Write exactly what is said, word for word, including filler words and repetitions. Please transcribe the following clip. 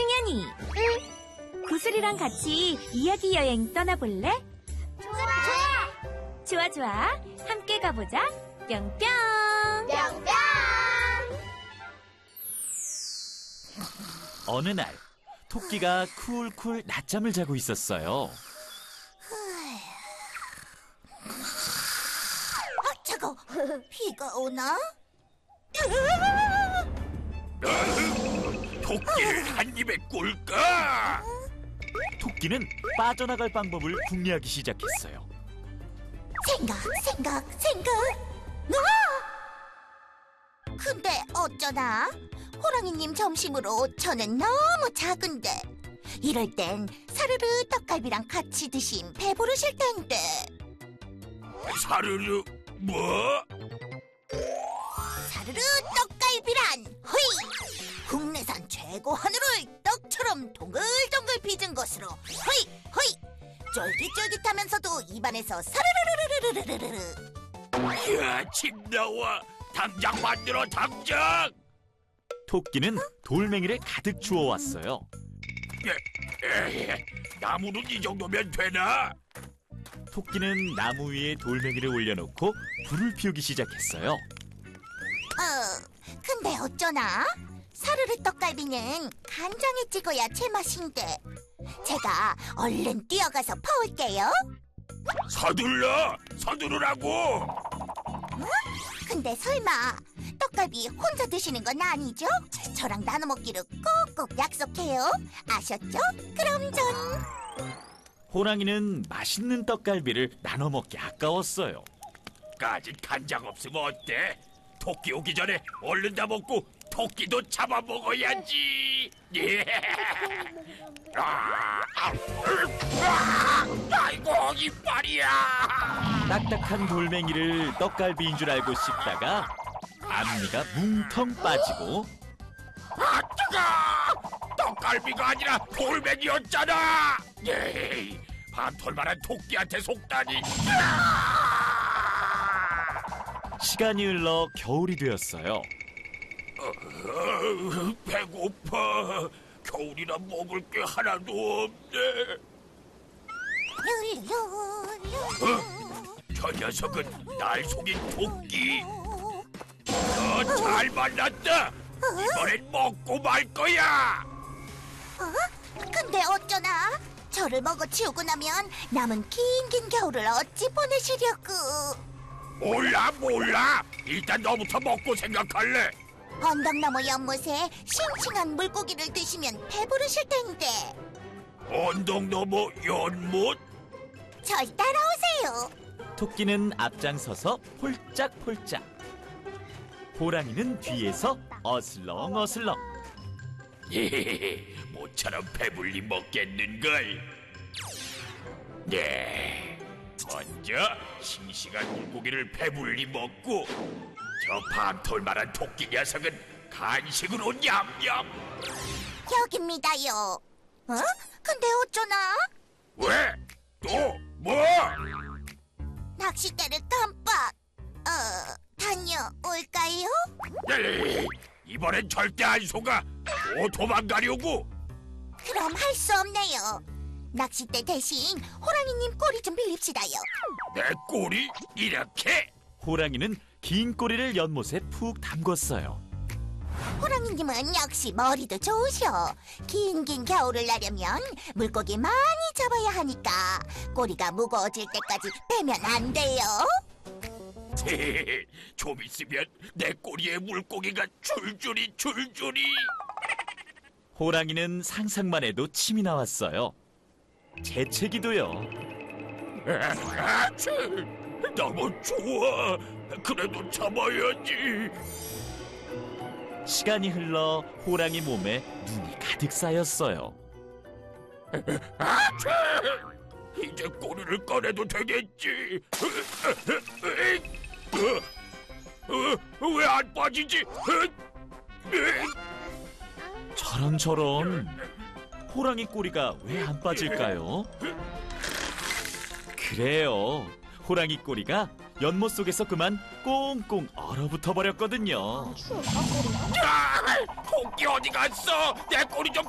승현이, 응. 구슬이랑 같이 이야기 여행 떠나볼래? 좋아! 좋아, 좋아. 함께 가보자. 뿅뿅! 뿅뿅! 어느 날, 토끼가 쿨쿨 낮잠을 자고 있었어요. 아, 차가워. 비가 오나? 토끼를 한 입에 꿀까? 토끼는 빠져나갈 방법을 궁리하기 시작했어요. 생각, 생각, 생각. 아! 근데 어쩌나? 호랑이님 점심으로 저는 너무 작은데. 이럴 땐 사르르 떡갈비랑 같이 드시면 배부르실 텐데. 사르르 뭐? 사르르 떡갈비란 허이! 국내산 최고 한우를 떡처럼 동글동글 빚은 것으로 허이! 허이! 쫄깃쫄깃하면서도 입안에서 사르르르르르르르르. 이야, 침 나와. 당장 만들어, 당장. 토끼는 돌멩이를 가득 주워왔어요. 에, 에, 나무는 이 정도면 되나? 토끼는 나무 위에 돌멩이를 올려놓고 불을 피우기 시작했어요. 어, 근데 어쩌나? 사르르 떡갈비는 간장에 찍어야 제맛인데. 제가 얼른 뛰어가서 퍼올게요. 서둘러, 서두르라고. 근데 설마 떡갈비 혼자 드시는 건 아니죠? 저랑 나눠 먹기로 꼭꼭 약속해요. 아셨죠? 그럼 전... 호랑이는 맛있는 떡갈비를 나눠 먹기 아까웠어요. 까짓 간장 없으면 어때? 토끼 오기 전에 얼른 다 먹고 토끼도 잡아먹어야지. 예. 아, 아, 아, 아이고, 이빨이야. 딱딱한 돌멩이를 떡갈비인 줄 알고 씹다가 앞니가 뭉텅 빠지고 아, 뜨거! 떡갈비가 아니라 돌멩이였잖아. 예. 반톨만한 토끼한테 속다니. 시간이 흘러 겨울이 되었어요. 어, 배고파. 겨울이라 먹을 게 하나도 없네. 어? 저 녀석은 날 속인 토끼. 너 잘 만났다. 이번엔 먹고 말 거야. 어? 근데 어쩌나? 저를 먹어치우고 나면 남은 긴긴 겨울을 어찌 보내시려고. 몰라 몰라. 일단 너부터 먹고 생각할래. 언덕나무 연못에 싱싱한 물고기를 드시면 배부르실 텐데. 언덕 너머 연못? 절 따라오세요. 토끼는 앞장서서 폴짝폴짝, 호랑이는 뒤에서 어슬렁어슬렁. 모처럼 배불리 먹겠는걸. 네, 먼저 싱싱한 물고기를 배불리 먹고 저 밤톨만한 토끼 녀석은 간식으로 냠냠. 여깁니다요. 어? 근데 어쩌나? 왜? 또 뭐? 낚싯대를 깜빡. 어, 다녀올까요? 에이, 이번엔 절대 안 속아. 또 도망가려고. 그럼 할 수 없네요. 낚싯대 대신 호랑이님 꼬리 좀 빌립시다요. 내 꼬리 이렇게? 호랑이는 긴 꼬리를 연못에 푹 담궜어요. 호랑이님은 역시 머리도 좋으셔. 긴긴 겨울을 나려면 물고기 많이 잡아야 하니까 꼬리가 무거워질 때까지 빼면 안 돼요. 좀 있으면 내 꼬리에 물고기가 줄줄이 줄줄이. 호랑이는 상상만 해도 침이 나왔어요. 재채기도요. 아치, 너무 좋아. 그래도 참아야지. 시간이 흘러 호랑이 몸에 눈이 가득 쌓였어요. 아치, 이제 꼬리를 꺼내도 되겠지. 왜 안 빠지지? 저런 저런, 호랑이 꼬리가 왜 안 빠질까요? 그래요, 호랑이 꼬리가 연못 속에서 그만 꽁꽁 얼어붙어 버렸거든요. 아, 토끼 어디 갔어? 내 꼬리 좀